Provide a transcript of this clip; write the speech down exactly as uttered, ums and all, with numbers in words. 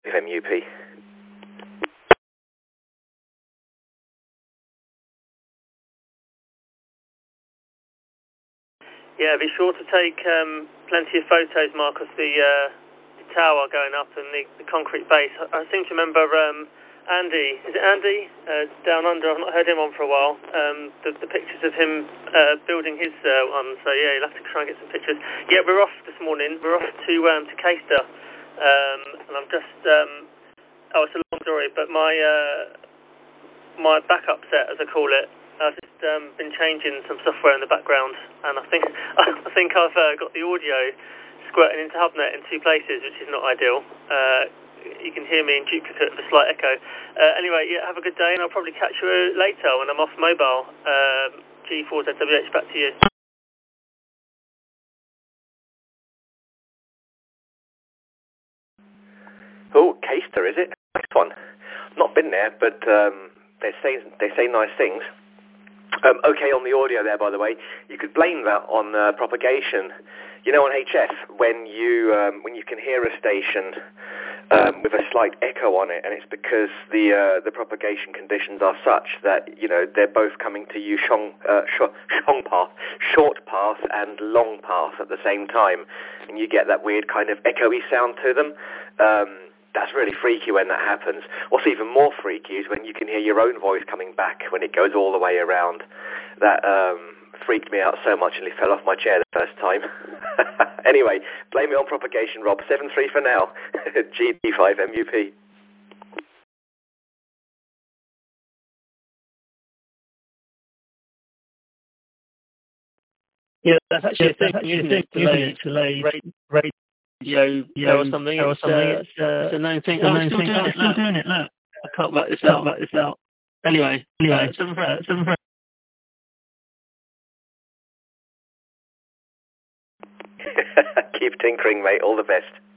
M U P. Yeah, be sure to take um, plenty of photos, Mark, of the, uh, the tower going up and the, the concrete base. I, I seem to remember um, Andy, is it Andy? Uh, down under, I've not heard him on for a while. Um, the, the pictures of him uh, building his uh, one, so yeah, you'll have to try and get some pictures. Yeah, we're off this morning. We're off to um, to Caister, um, and I'm just, um, oh, it's a long story, but my uh, my backup set, as I call it, I've just um, been changing some software in the background, and I think I think I've uh, got the audio squirting into HubNet in two places, which is not ideal. Uh, you can hear me in duplicate with a slight echo. Uh, anyway, yeah, have a good day, and I'll probably catch you later when I'm off mobile. Um, G four Z W H, back to you. Oh, Caister, is it? Nice one. Not been there, but um, they say they say nice things. Um, okay, on the audio there, by the way, you could blame that on uh, propagation. You know, on H F, when you um, when you can hear a station um, with a slight echo on it, and it's because the uh, the propagation conditions are such that, you know, they're both coming to you shong, uh, sh shong path, short path and long path at the same time, and you get that weird kind of echoey sound to them. Um, That's really freaky when that happens. What's even more freaky is when you can hear your own voice coming back when it goes all the way around. That um, freaked me out so much and it fell off my chair the first time. Anyway, blame it on propagation, Rob. seven three for now. G D five M U P. Yeah, that's actually a thing, isn't it? Delayed, delayed radio or something. Or something. It's, uh, it's a known thing. I'm still doing it. Still doing it. Look, I can't back this out. Back this out. Anyway, anyway, uh, seven friends. Seven friends. Keep tinkering, mate. All the best.